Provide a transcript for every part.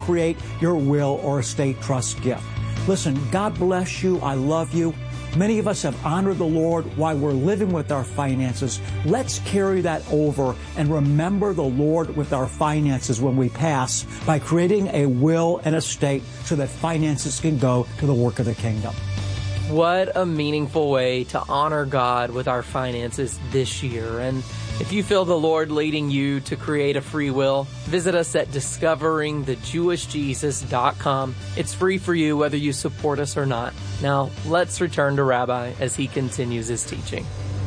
create your will or estate trust gift. Listen, God bless you. I love you. Many of us have honored the Lord while we're living with our finances. Let's carry that over and remember the Lord with our finances when we pass by creating a will and estate so that finances can go to the work of the kingdom. What a meaningful way to honor God with our finances this year. And if you feel the Lord leading you to create a free will, visit us at discoveringthejewishjesus.com. It's free for you whether you support us or not. Now, let's return to Rabbi as he continues his teaching.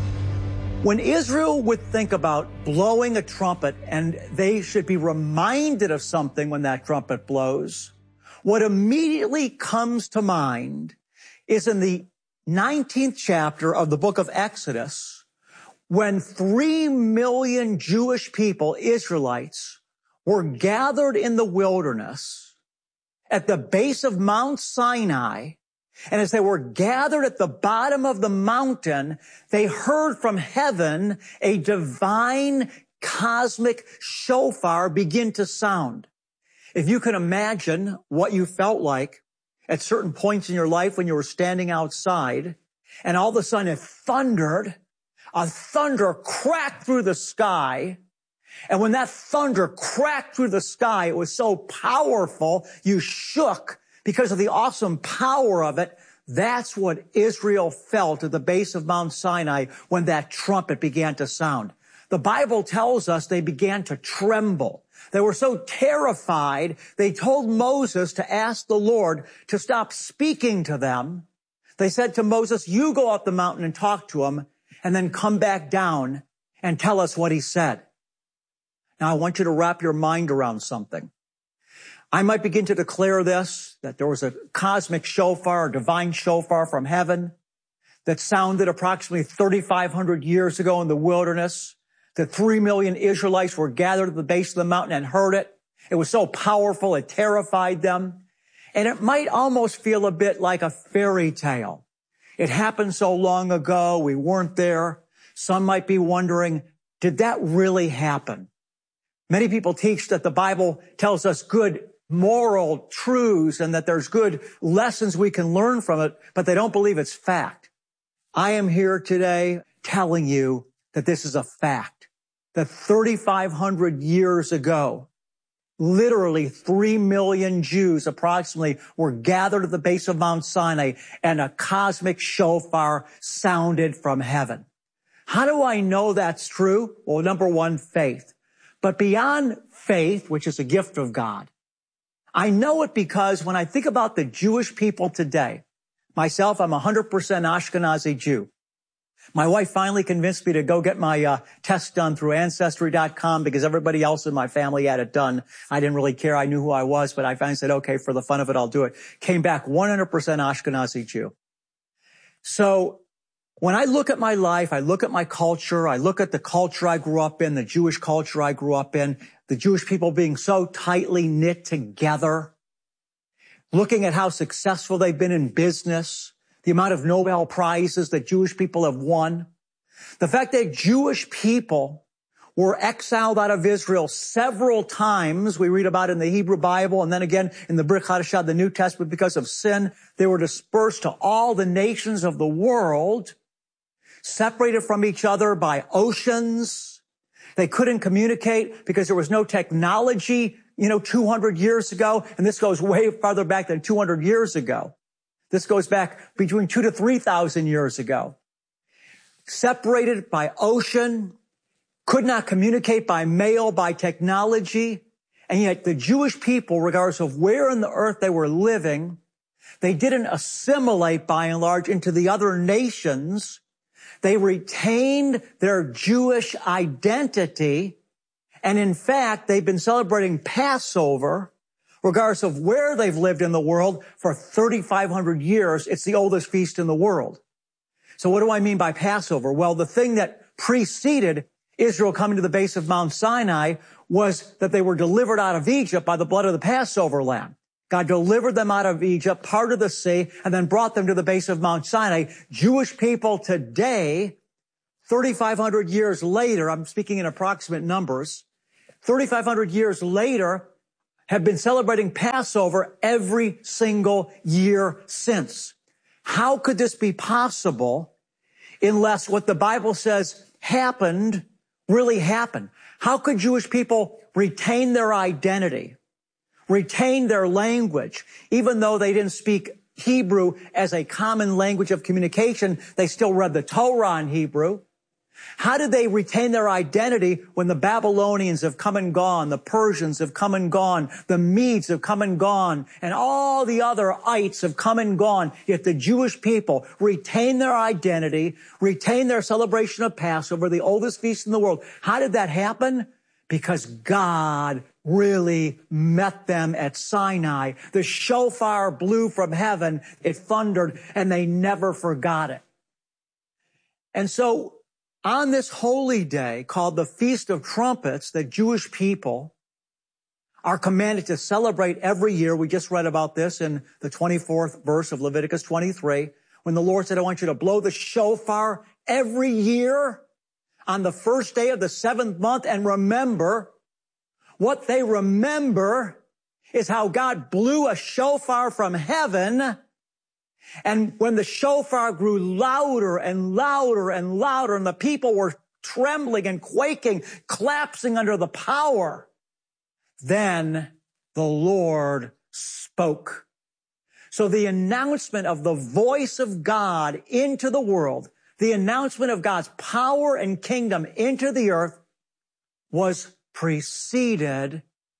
When Israel would think about blowing a trumpet, and they should be reminded of something when that trumpet blows, what immediately comes to mind is in the 19th chapter of the book of Exodus, when 3 million Jewish people, Israelites, were gathered in the wilderness at the base of Mount Sinai. And as they were gathered at the bottom of the mountain, they heard from heaven a divine cosmic shofar begin to sound. If you can imagine what you felt like at certain points in your life when you were standing outside, and all of a sudden it thundered, a thunder cracked through the sky. And when that thunder cracked through the sky, it was so powerful, you shook because of the awesome power of it. That's what Israel felt at the base of Mount Sinai when that trumpet began to sound. The Bible tells us they began to tremble. They were so terrified, they told Moses to ask the Lord to stop speaking to them. They said to Moses, you go up the mountain and talk to him, and then come back down and tell us what he said. Now, I want you to wrap your mind around something. I might begin to declare this, that there was a cosmic shofar, a divine shofar from heaven that sounded approximately 3,500 years ago in the wilderness. The 3 million Israelites were gathered at the base of the mountain and heard it. It was so powerful, it terrified them. And it might almost feel a bit like a fairy tale. It happened so long ago, we weren't there. Some might be wondering, did that really happen? Many people teach that the Bible tells us good moral truths and that there's good lessons we can learn from it, but they don't believe it's fact. I am here today telling you that this is a fact. That 3,500 years ago, literally 3 million Jews approximately were gathered at the base of Mount Sinai and a cosmic shofar sounded from heaven. How do I know that's true? Well, number one, faith. But beyond faith, which is a gift of God, I know it because when I think about the Jewish people today, myself, I'm 100% Ashkenazi Jew. My wife finally convinced me to go get my test done through Ancestry.com because everybody else in my family had it done. I didn't really care. I knew who I was, but I finally said, okay, for the fun of it, I'll do it. Came back 100% Ashkenazi Jew. So when I look at my life, I look at my culture, I look at the culture I grew up in, the Jewish culture I grew up in, the Jewish people being so tightly knit together, looking at how successful they've been in business, the amount of Nobel Prizes that Jewish people have won, the fact that Jewish people were exiled out of Israel several times, we read about in the Hebrew Bible, and then again in the Brit Hadashah, the New Testament, because of sin, they were dispersed to all the nations of the world, separated from each other by oceans. They couldn't communicate because there was no technology, 200 years ago, and this goes way farther back than 200 years ago. This goes back between 2,000 to 3,000 years ago. Separated by ocean, could not communicate by mail, by technology, and yet the Jewish people, regardless of where in the earth they were living, they didn't assimilate by and large into the other nations. They retained their Jewish identity, and in fact, they've been celebrating Passover regardless of where they've lived in the world for 3,500 years. It's the oldest feast in the world. So what do I mean by Passover? Well, the thing that preceded Israel coming to the base of Mount Sinai was that they were delivered out of Egypt by the blood of the Passover lamb. God delivered them out of Egypt, parted the sea, and then brought them to the base of Mount Sinai. Jewish people today, 3,500 years later, I'm speaking in approximate numbers, 3,500 years later, have been celebrating Passover every single year since. How could this be possible unless what the Bible says happened really happened? How could Jewish people retain their identity, retain their language, even though they didn't speak Hebrew as a common language of communication? They still read the Torah in Hebrew. How did they retain their identity when the Babylonians have come and gone, the Persians have come and gone, the Medes have come and gone, and all the other ites have come and gone, yet the Jewish people retain their identity, retain their celebration of Passover, the oldest feast in the world? How did that happen? Because God really met them at Sinai. The shofar blew from heaven, it thundered, and they never forgot it. And so, on this holy day called the Feast of Trumpets that Jewish people are commanded to celebrate every year. We just read about this in the 24th verse of Leviticus 23, when the Lord said, I want you to blow the shofar every year on the first day of the 7th month. And remember, what they remember is how God blew a shofar from heaven. And when the shofar grew louder and louder and louder, and the people were trembling and quaking, collapsing under the power, then the Lord spoke. So the announcement of the voice of God into the world, the announcement of God's power and kingdom into the earth, was preceded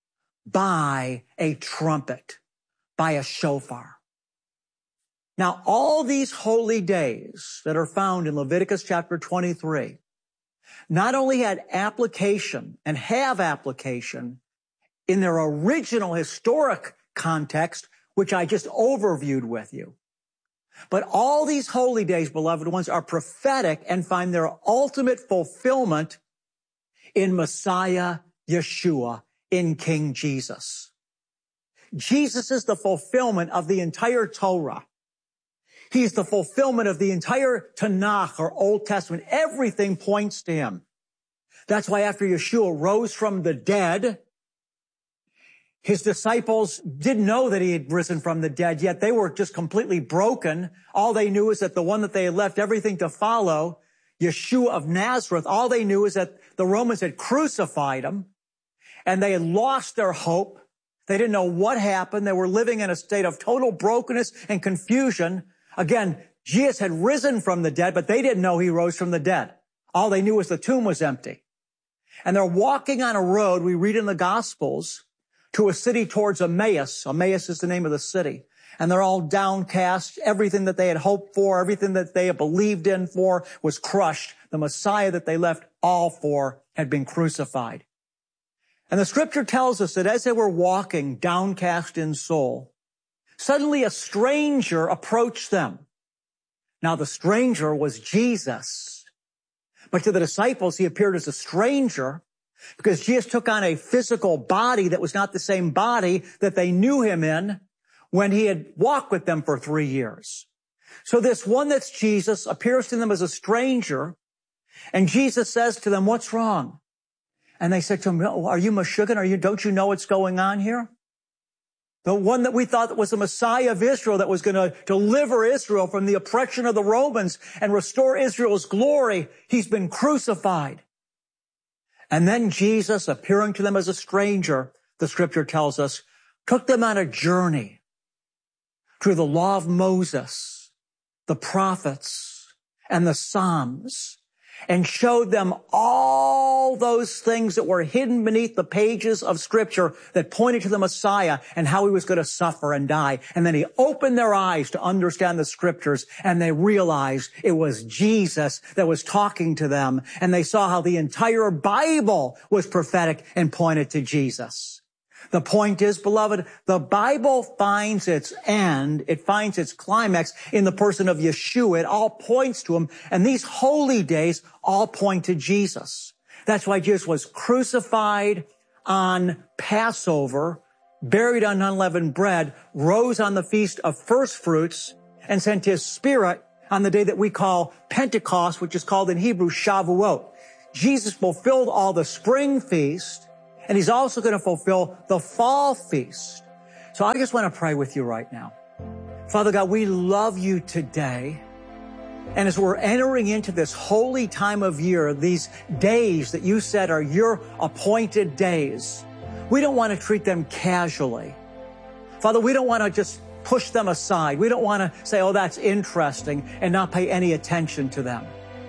by a trumpet, by a shofar. Now, all these holy days that are found in Leviticus chapter 23 not only had application and have application in their original historic context, which I just overviewed with you, but all these holy days, beloved ones, are prophetic and find their ultimate fulfillment in Messiah Yeshua, in King Jesus. Jesus is the fulfillment of the entire Torah. He's the fulfillment of the entire Tanakh, or Old Testament. Everything points to him. That's why after Yeshua rose from the dead, his disciples didn't know that he had risen from the dead, yet they were just completely broken. All they knew is that the one that they had left everything to follow, Yeshua of Nazareth, all they knew is that the Romans had crucified him, and they had lost their hope. They didn't know what happened. They were living in a state of total brokenness and confusion. Again, Jesus had risen from the dead, but they didn't know he rose from the dead. All they knew was the tomb was empty. And they're walking on a road, we read in the Gospels, to a city towards Emmaus. Emmaus is the name of the city. And they're all downcast. Everything that they had hoped for, everything that they had believed in for was crushed. The Messiah that they left all for had been crucified. And the scripture tells us that as they were walking downcast in soul, suddenly a stranger approached them. Now the stranger was Jesus. But to the disciples, he appeared as a stranger because Jesus took on a physical body that was not the same body that they knew him in when he had walked with them for 3 years. So this one that's Jesus appears to them as a stranger, and Jesus says to them, what's wrong? And they said to him, are you Meshuggah? Don't you know what's going on here? The one that we thought was the Messiah of Israel that was going to deliver Israel from the oppression of the Romans and restore Israel's glory, he's been crucified. And then Jesus, appearing to them as a stranger, the scripture tells us, took them on a journey through the law of Moses, the prophets, and the Psalms, and showed them all those things that were hidden beneath the pages of Scripture that pointed to the Messiah and how he was going to suffer and die. And then he opened their eyes to understand the Scriptures, and they realized it was Jesus that was talking to them, and they saw how the entire Bible was prophetic and pointed to Jesus. The point is, beloved, the Bible finds its end, it finds its climax in the person of Yeshua. It all points to him, and these holy days all point to Jesus. That's why Jesus was crucified on Passover, buried on unleavened bread, rose on the Feast of First Fruits, and sent his Spirit on the day that we call Pentecost, which is called in Hebrew Shavuot. Jesus fulfilled all the spring feast, And he's also going to fulfill the fall feast. So I just want to pray with you right now. Father God, we love you today. And as we're entering into this holy time of year, these days that you said are your appointed days, we don't want to treat them casually. Father, we don't want to just push them aside. We don't want to say, oh, that's interesting, and not pay any attention to them.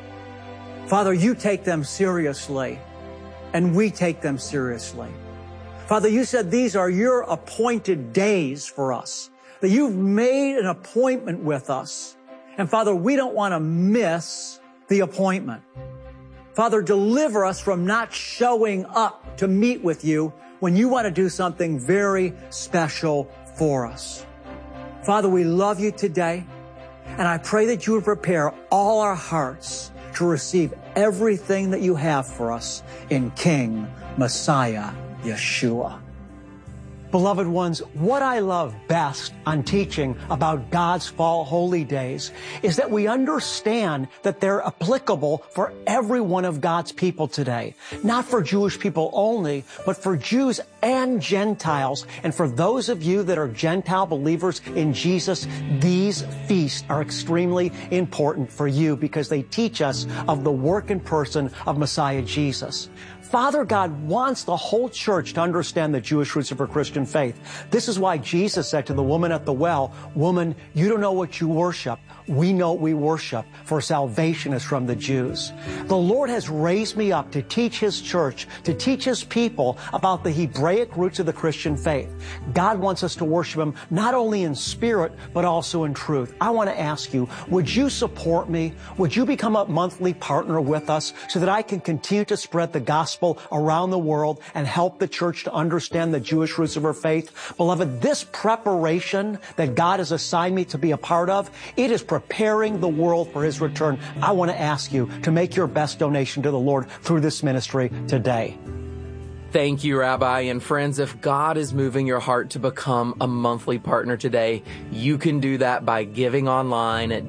Father, you take them seriously, and we take them seriously. Father, you said these are your appointed days for us, that you've made an appointment with us. And Father, we don't want to miss the appointment. Father, deliver us from not showing up to meet with you when you want to do something very special for us. Father, we love you today, and I pray that you would prepare all our hearts to receive everything that you have for us in King Messiah Yeshua. Beloved ones, what I love best on teaching about God's fall holy days is that we understand that they're applicable for every one of God's people today. Not for Jewish people only, but for Jews and Gentiles. And for those of you that are Gentile believers in Jesus, these feasts are extremely important for you because they teach us of the work and person of Messiah Jesus. Father God wants the whole church to understand the Jewish roots of her Christian faith. This is why Jesus said to the woman at the well, "Woman, you don't know what you worship. We know what we worship, for salvation is from the Jews." The Lord has raised me up to teach His church, to teach His people about the Hebraic roots of the Christian faith. God wants us to worship Him not only in spirit, but also in truth. I want to ask you, would you support me? Would you become a monthly partner with us so that I can continue to spread the gospel around the world and help the church to understand the Jewish roots of her faith? Beloved, this preparation that God has assigned me to be a part of, it is preparing the world for His return. I want to ask you to make your best donation to the Lord through this ministry today. Thank you, Rabbi. And friends, if God is moving your heart to become a monthly partner today, you can do that by giving online at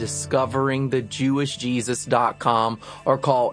discoveringthejewishjesus.com or call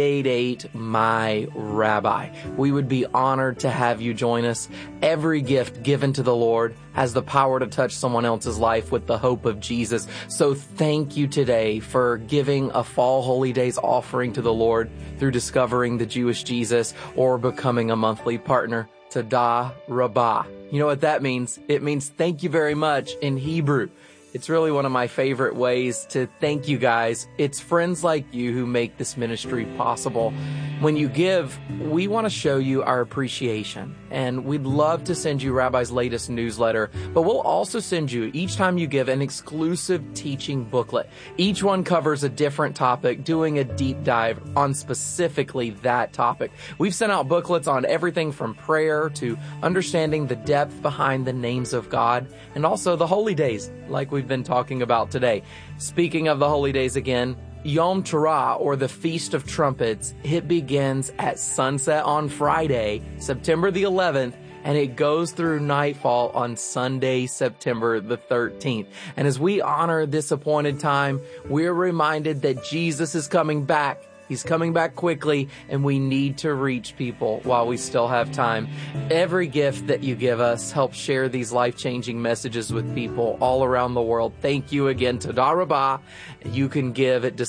888-MY-RABBI. We would be honored to have you join us. Every gift given to the Lord has the power to touch someone else's life with the hope of Jesus. So thank you today for giving a Fall Holy Days offering to the Lord through Discovering the Jewish Jesus or becoming a monthly partner. Todah Rabbah. You know what that means? It means thank you very much in Hebrew. It's really one of my favorite ways to thank you guys. It's friends like you who make this ministry possible. When you give, we want to show you our appreciation, and we'd love to send you Rabbi's latest newsletter, but we'll also send you, each time you give, an exclusive teaching booklet. Each one covers a different topic, doing a deep dive on specifically that topic. We've sent out booklets on everything from prayer to understanding the depth behind the names of God, and also the holy days, like we've been talking about today. Speaking of the holy days again, Yom Teruah, or the Feast of Trumpets, it begins at sunset on Friday, September the 11th, and it goes through nightfall on Sunday, September the 13th. And as we honor this appointed time, we're reminded that Jesus is coming back. He's coming back quickly, and we need to reach people while we still have time. Every gift that you give us helps share these life-changing messages with people all around the world. Thank you again, Todah Rabbah. You can give at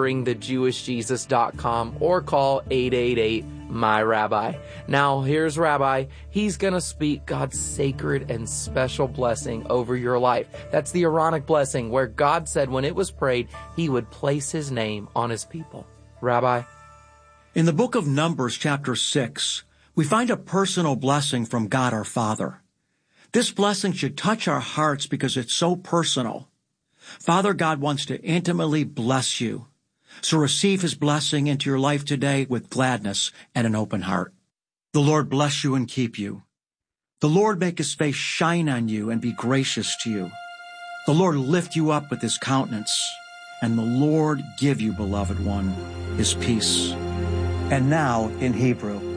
discoveringthejewishjesus.com or call 888-MY-RABBI. Now, here's Rabbi. He's going to speak God's sacred and special blessing over your life. That's the Aaronic blessing, where God said when it was prayed, He would place His name on His people. Rabbi? In the book of Numbers, chapter 6, we find a personal blessing from God our Father. This blessing should touch our hearts because it's so personal. Father God wants to intimately bless you. So receive His blessing into your life today with gladness and an open heart. The Lord bless you and keep you. The Lord make His face shine on you and be gracious to you. The Lord lift you up with His countenance. And the Lord give you, beloved one, His peace. And now in Hebrew.